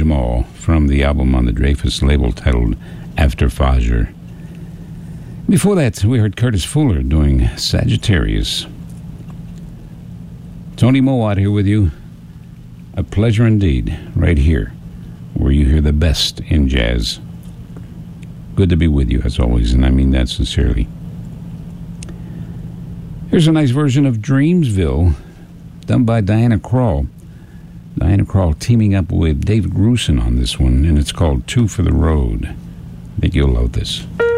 Jamal from the album on the Dreyfus label titled After Fajr. Before that, we heard Curtis Fuller doing Sagittarius. Tony Mowat here with you. A pleasure indeed, right here, where you hear the best in jazz. Good to be with you, as always, and I mean that sincerely. Here's a nice version of Dreamsville, done by Diana Krall. Diana Krall teaming up with David Grusin on this one, and it's called Two for the Road. I think you'll love this.